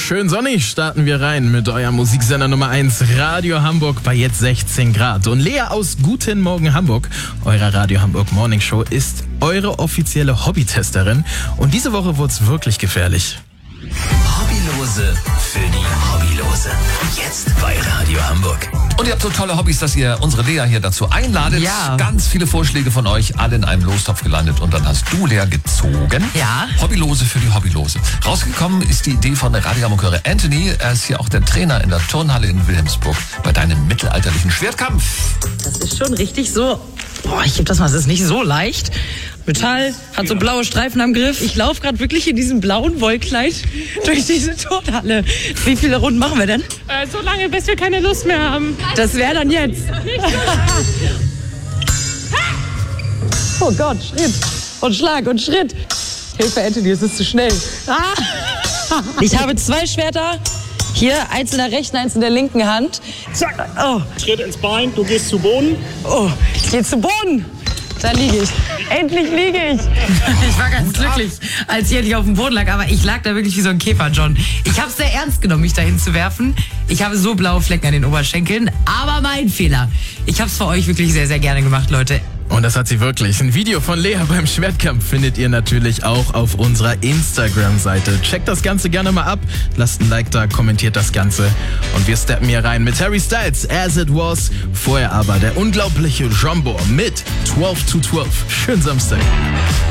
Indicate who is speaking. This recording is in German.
Speaker 1: Schön sonnig starten wir rein mit eurem Musiksender Nummer 1 Radio Hamburg bei jetzt 16 Grad. Und Lea aus Guten Morgen Hamburg, eurer Radio Hamburg Morning Show, ist eure offizielle Hobbytesterin. Und diese Woche wurde es wirklich gefährlich.
Speaker 2: Hobbylose für die Hobbylose. Jetzt bei Radio Hamburg. Und ihr habt so tolle Hobbys, dass ihr unsere Lea hier dazu einladet.
Speaker 3: Ja.
Speaker 2: Ganz viele Vorschläge von euch, alle in einem Lostopf gelandet. Und dann hast du, Lea, gezogen.
Speaker 3: Ja.
Speaker 2: Hobbylose für die Hobbylose. Rausgekommen ist die Idee von der Radio Hamburg-Hörer Anthony. Er ist hier auch der Trainer in der Turnhalle in Wilhelmsburg bei deinem mittelalterlichen Schwertkampf.
Speaker 3: Das ist schon richtig so. Boah, ich geb das mal, es ist nicht so leicht. Metall, hat so blaue Streifen am Griff. Ich laufe gerade wirklich in diesem blauen Wollkleid durch diese Turnhalle. Wie viele Runden machen wir denn?
Speaker 4: So lange, bis wir keine Lust mehr haben.
Speaker 3: Das wäre dann jetzt. Oh Gott, Schritt und Schlag und Schritt. Hilfe, Anthony, es ist zu schnell. Ich habe 2 Schwerter. Hier, eins in der rechten, eins in der linken Hand. Zack. Oh.
Speaker 5: Schritt ins Bein, du gehst zu Boden.
Speaker 3: Oh, ich gehe zu Boden. Da liege ich. Endlich liege ich. Ich war ganz glücklich, als ich endlich auf dem Boden lag. Aber ich lag da wirklich wie so ein Käfer, John. Ich habe es sehr ernst genommen, mich dahin zu werfen. Ich habe so blaue Flecken an den Oberschenkeln. Aber mein Fehler. Ich habe es für euch wirklich sehr, sehr gerne gemacht, Leute.
Speaker 1: Und das hat sie wirklich. Ein Video von Lea beim Schwertkampf findet ihr natürlich auch auf unserer Instagram-Seite. Checkt das Ganze gerne mal ab, lasst ein Like da, kommentiert das Ganze. Und wir steppen hier rein mit Harry Styles, As It Was. Vorher aber der unglaubliche Jumbo mit 12 to 12. Schönen Samstag.